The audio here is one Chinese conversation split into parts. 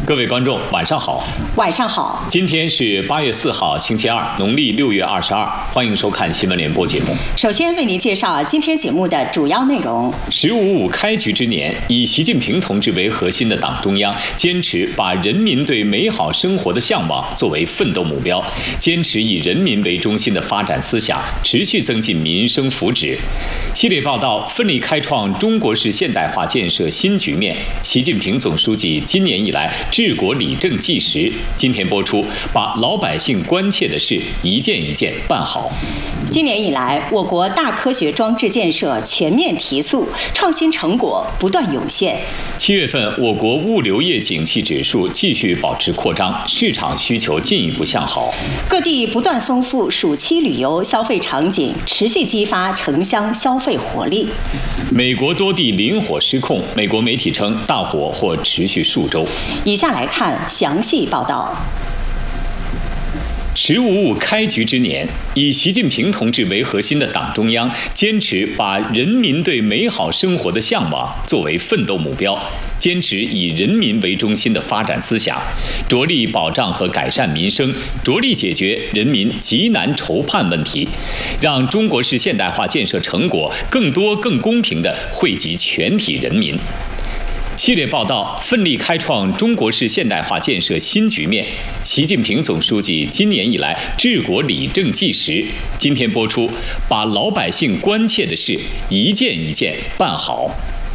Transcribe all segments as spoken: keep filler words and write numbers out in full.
各位观众，晚上好。 晚上好。 今天是八月四号，星期二，农历六月二十二。欢迎收看新闻联播节目。 首先为您介绍今天节目的主要内容。 十五五开局之年，以习近平同志为核心的党中央坚持把人民对美好生活的向往作为奋斗目标，坚持以人民为中心的发展思想，持续增进民生福祉。系列报道奋力开创中国式现代化建设新局面。习近平总书记今年以来治国理政纪实。今天播出，把老百姓关切的事一件一件办好。 今年以来，我国大科学装置建设全面提速，创新成果不断涌现。 七月份，我国物流业景气指数继续保持扩张，市场需求进一步向好。 各地不断丰富暑期旅游消费场景，持续激发城乡消费活力。 美国多地林火失控，美国媒体称大火或持续数周。 以下来看详细报道。 十五五开局之年，以习近平同志为核心的党中央坚持把人民对美好生活的向往作为奋斗目标，坚持以人民为中心的发展思想，着力保障和改善民生，着力解决人民急难愁盼问题，让中国式现代化建设成果更多更公平地惠及全体人民。系列报道奋力开创中国式现代化建设新局面。习近平总书记今年以来治国理政纪实。今天播出，把老百姓关切的事一件一件办好。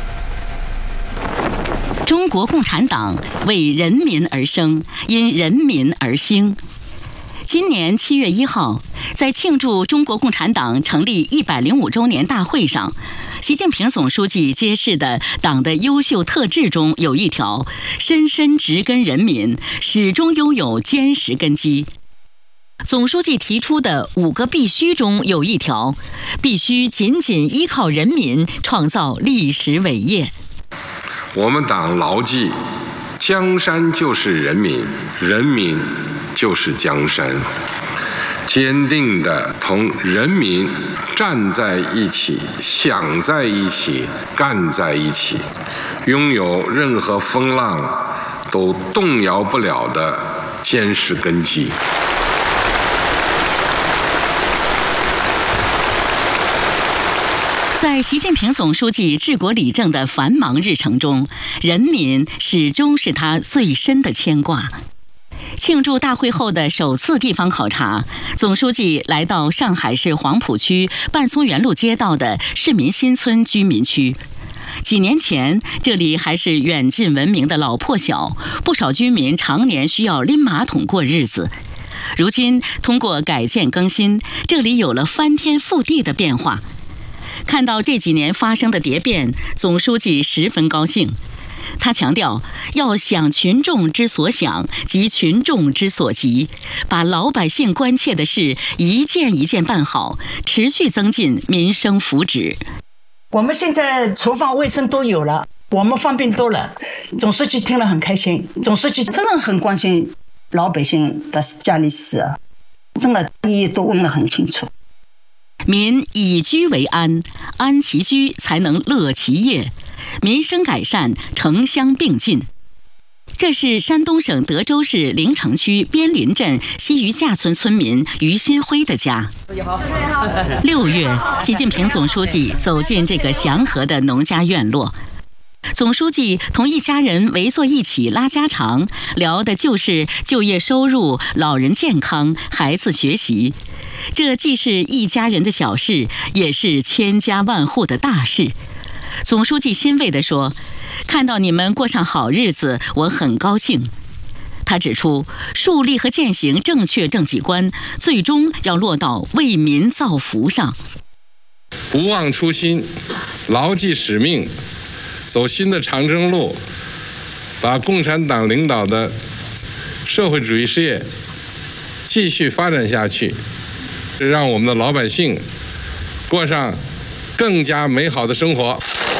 中国共产党为人民而生，因人民而兴。今年七月一号，在庆祝中国共产党成立一百零五周年大会上，习近平总书记揭示的党的优秀特质中有一条：深深植根人民，始终拥有坚实根基。总书记提出的五个必须中有一条：必须紧紧依靠人民，创造历史伟业。 我们党牢记，江山就是人民，人民就是江山，坚定地同人民站在一起，想在一起，干在一起，拥有任何风浪都动摇不了的坚实根基。 在习近平总书记治国理政的繁忙日程中，人民始终是他最深的牵挂。庆祝大会后的首次地方考察，总书记来到上海市黄浦区半松园路街道的市民新村居民区。几年前，这里还是远近闻名的老破小，不少居民常年需要拎马桶过日子。如今，通过改建更新，这里有了翻天覆地的变化。看到这几年发生的蝶变，总书记十分高兴。他强调，要想群众之所想，急群众之所急，把老百姓关切的事一件一件办好，持续增进民生福祉。 我们现在厨房卫生都有了，我们方便多了。总书记听了很开心，总书记真的很关心老百姓的家里事，真的意义都问得很清楚。 民以居为安，安其居才能乐其业，民生改善城乡并进。这是山东省德州市临城区边林镇西余架村村民于新辉的家。六月，习近平总书记走进这个祥和的农家院落。总书记同一家人围坐一起拉家常，聊的就是就业收入、老人健康、孩子学习。这既是一家人的小事，也是千家万户的大事。总书记欣慰地说：“看到你们过上好日子，我很高兴。”他指出，树立和践行正确政绩观，最终要落到为民造福上。 不忘初心，牢记使命，走新的长征路，把共产党领导的社会主义事业继续发展下去，让我们的老百姓过上更加美好的生活。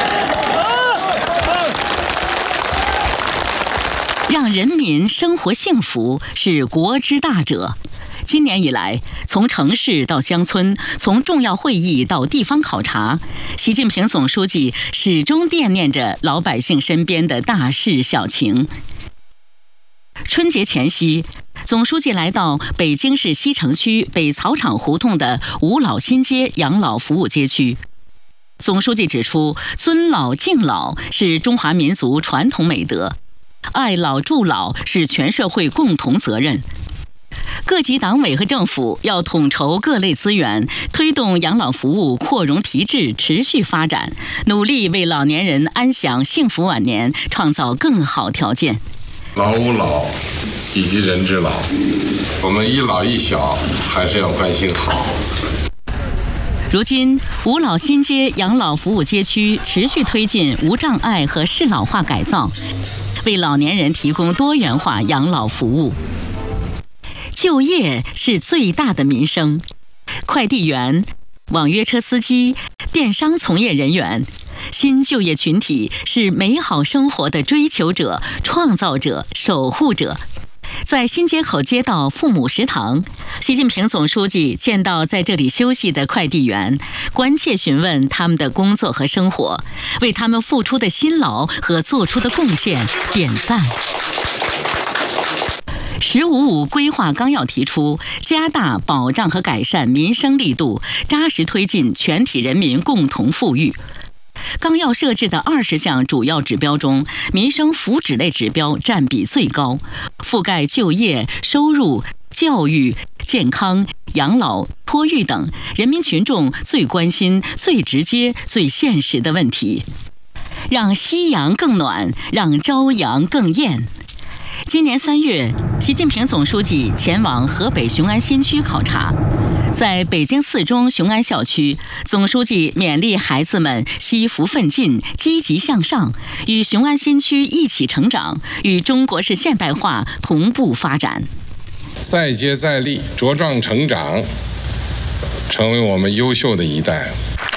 让人民生活幸福是国之大者。今年以来，从城市到乡村，从重要会议到地方考察，习近平总书记始终惦念着老百姓身边的大事小情。 春节前夕，总书记来到北京市西城区北草场胡同的五老新街养老服务街区。总书记指出，尊老敬老是中华民族传统美德，爱老助老是全社会共同责任。各级党委和政府要统筹各类资源，推动养老服务扩容提质持续发展，努力为老年人安享幸福晚年创造更好条件。 老吾老以及人之老，我们一老一小还是要关心好。 如今，五老新街养老服务街区持续推进无障碍和适老化改造，为老年人提供多元化养老服务。就业是最大的民生，快递员、网约车司机、电商从业人员，新就业群体是美好生活的追求者、创造者、守护者。在新街口街道父母食堂，习近平总书记见到在这里休息的快递员，关切询问他们的工作和生活，为他们付出的辛劳和做出的贡献点赞。十五五规划纲要提出，加大保障和改善民生力度，扎实推进全体人民共同富裕。纲要设置的二十项主要指标中，民生福祉类指标占比最高，覆盖就业、收入、教育、健康、养老、托育等人民群众最关心、最直接、最现实的问题，让夕阳更暖，让朝阳更艳。今年三月，习近平总书记前往河北雄安新区考察，在北京四中雄安校区，总书记勉励孩子们惜福奋进、积极向上，与雄安新区一起成长，与中国式现代化同步发展。 再接再厉，茁壮成长，成为我们优秀的一代。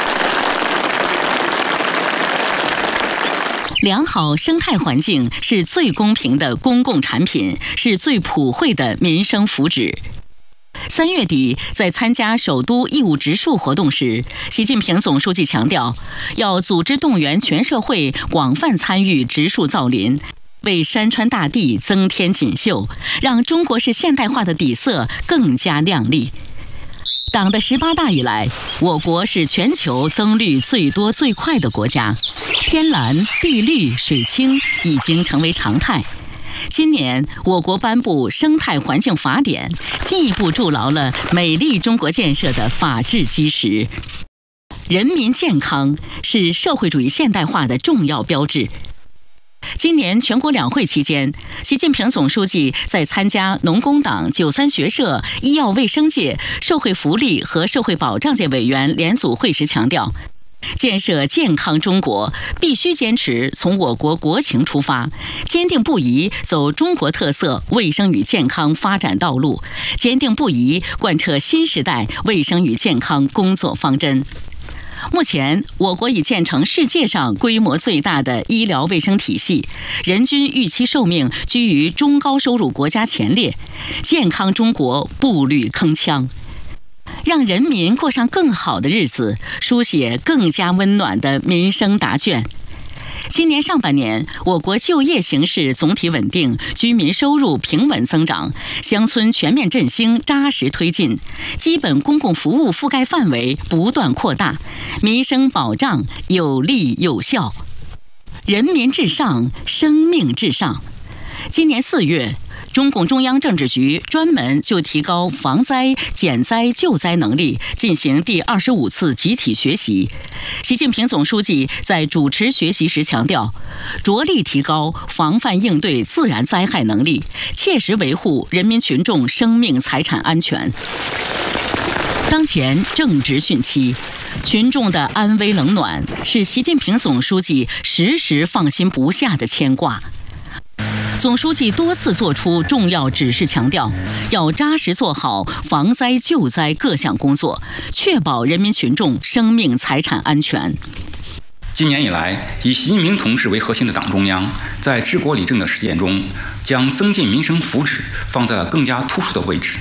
良好生态环境是最公平的公共产品，是最普惠的民生福祉。三月底，在参加首都义务植树活动时，习近平总书记强调，要组织动员全社会广泛参与植树造林，为山川大地增添锦绣，让中国式现代化的底色更加亮丽。党的十八大以来，我国是全球增绿最多最快的国家，天蓝、地绿、水清已经成为常态。今年，我国颁布《生态环境法典》，进一步筑牢了美丽中国建设的法治基石。人民健康是社会主义现代化的重要标志。今年全国两会期间，习近平总书记在参加农工党、九三学社、医药卫生界、社会福利和社会保障界委员联组会时强调，建设健康中国必须坚持从我国国情出发，坚定不移走中国特色卫生与健康发展道路，坚定不移贯彻新时代卫生与健康工作方针。目前，我国已建成世界上规模最大的医疗卫生体系，人均预期寿命居于中高收入国家前列，健康中国步履铿锵。让人民过上更好的日子，书写更加温暖的民生答卷。今年上半年，我国就业形势总体稳定，居民收入平稳增长，乡村全面振兴扎实推进，基本公共服务覆盖范围不断扩大，民生保障有力有效。人民至上，生命至上。今年四月，中共中央政治局专门就提高防灾、减灾、救灾能力进行第二十五次集体学习。习近平总书记在主持学习时强调，着力提高防范应对自然灾害能力，切实维护人民群众生命财产安全。当前正值汛期，群众的安危冷暖是习近平总书记时时放心不下的牵挂。总书记多次作出重要指示，强调要扎实做好防灾救灾各项工作，确保人民群众生命财产安全。 今年以来，以习近平同志为核心的党中央在治国理政的实践中，将增进民生福祉放在了更加突出的位置，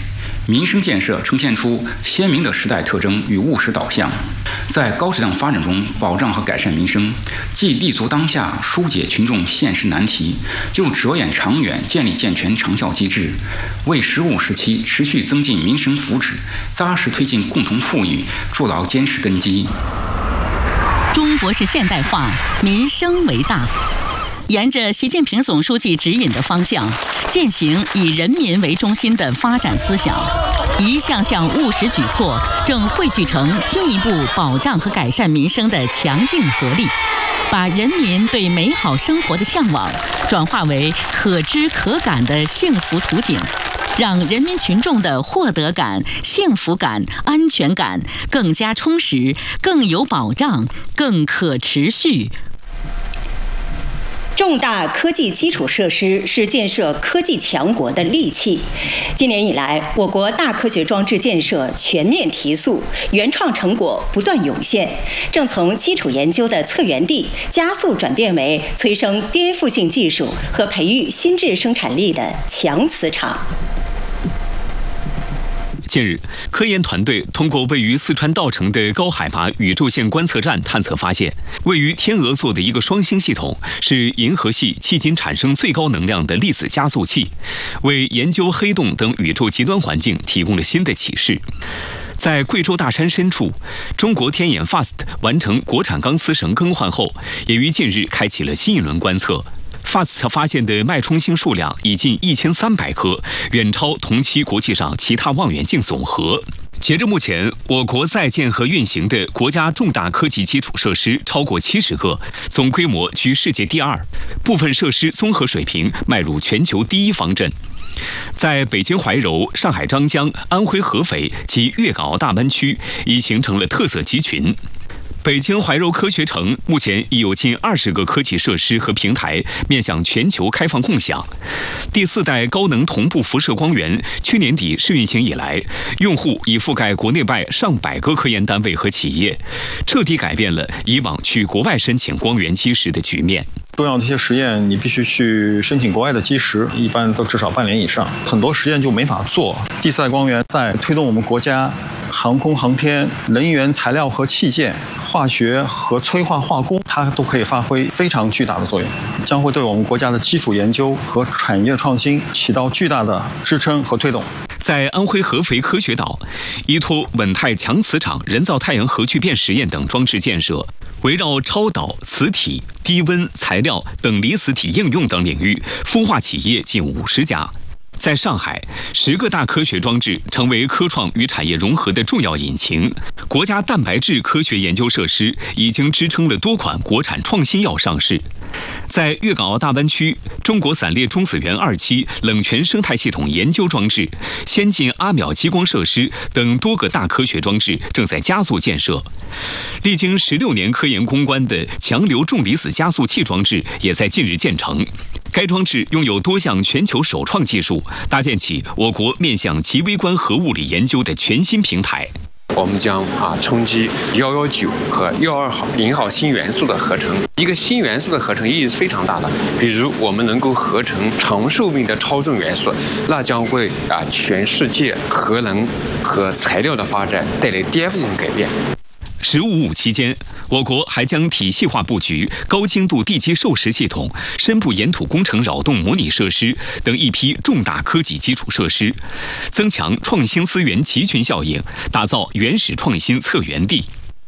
民生建设呈现出鲜明的时代特征与务实导向，在高质量发展中保障和改善民生，既立足当下疏解群众现实难题，又着眼长远建立健全长效机制，为十五时期持续增进民生福祉、扎实推进共同富裕筑牢坚实根基。 中国式现代化，民生为大。沿着习近平总书记指引的方向，践行以人民为中心的发展思想，一项项务实举措正汇聚成进一步保障和改善民生的强劲合力，把人民对美好生活的向往转化为可知可感的幸福图景，让人民群众的获得感、幸福感、安全感更加充实、更有保障、更可持续。 重大科技基础设施是建设科技强国的利器。今年以来，我国大科学装置建设全面提速，原创成果不断涌现，正从基础研究的策源地加速转变为催生颠覆性技术和培育新质生产力的强磁场。 近日，科研团队通过位于四川稻城的高海拔宇宙线观测站探测发现，位于天鹅座的一个双星系统是银河系迄今产生最高能量的粒子加速器，为研究黑洞等宇宙极端环境提供了新的启示。在贵州大山深处，中国天眼 F A S T 完成国产钢丝绳更换后，也于近日开启了新一轮观测。F A S T 发现的脉冲星数量已近一千三百颗，远超同期国际上其他望远镜总和。截至目前，我国在建和运行的国家重大科技基础设施超过七十个，总规模居世界第二，部分设施综合水平迈入全球第一方阵。在北京怀柔、上海张江、安徽合肥及粤港澳大湾区，已形成了特色集群。北京怀柔科学城目前已有近二十个科技设施和平台面向全球开放共享。第四代高能同步辐射光源去年底试运行以来，用户已覆盖国内外上百个科研单位和企业，彻底改变了以往去国外申请光源基石的局面。 重要的一些实验，你必须去申请国外的基石，一般都至少半年以上，很多实验就没法做。第四代光源在推动我们国家航空航天、能源材料和器件、化学和催化化工，它都可以发挥非常巨大的作用，将会对我们国家的基础研究和产业创新起到巨大的支撑和推动。 在安徽合肥科学岛，依托稳态强磁场人造太阳核聚变实验等装置建设，围绕超导、磁体、低温材料等离子体应用等领域，孵化企业近五十家。在上海，十个大科学装置成为科创与产业融合的重要引擎。国家蛋白质科学研究设施已经支撑了多款国产创新药上市。在粤港澳大湾区，中国散裂中子源二期冷泉生态系统研究装置、先进阿秒激光设施等多个大科学装置正在加速建设。历经十六年科研攻关的强流重离子加速器装置也在近日建成。该装置拥有多项全球首创技术，搭建起我国面向极微观核物理研究的全新平台。 我们将啊冲击幺幺九和幺二号零号新元素的合成。一个新元素的合成意义是非常大的，比如我们能够合成长寿命的超重元素，那将会啊全世界核能和材料的发展带来颠覆性改变。 十五五期间，我国还将体系化布局高精度地基授时系统、深部岩土工程扰动模拟设施等一批重大科技基础设施，增强创新资源集群效应，打造原始创新策源地。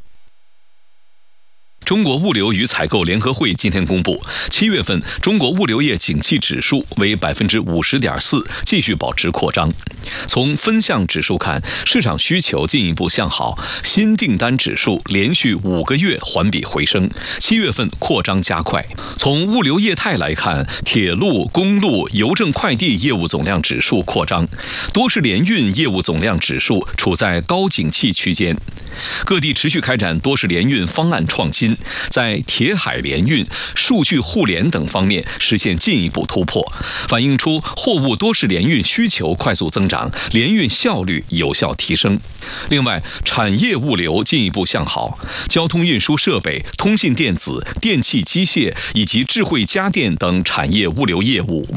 中国物流与采购联合会今天公布，七月份中国物流业景气指数为百分之五十点四，继续保持扩张。从分项指数看，市场需求进一步向好，新订单指数连续五个月环比回升，七月份扩张加快。从物流业态来看，铁路、公路、邮政快递业务总量指数扩张，多式联运业务总量指数处在高景气区间。各地持续开展多式联运方案创新，在铁海联运、数据互联等方面实现进一步突破，反映出货物多式联运需求快速增长，联运效率有效提升。另外，产业物流进一步向好，交通运输设备、通信电子、电气机械以及智慧家电等产业物流业务